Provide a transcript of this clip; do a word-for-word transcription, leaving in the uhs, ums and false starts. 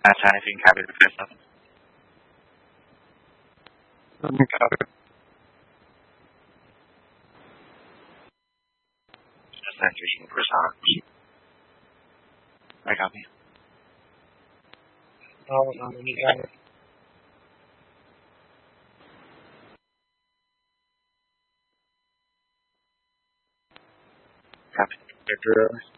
Hassan, if you can copy the first level. Let me copy. Transition persona. I copy. Oh, no, let me copy. Copy. Victor.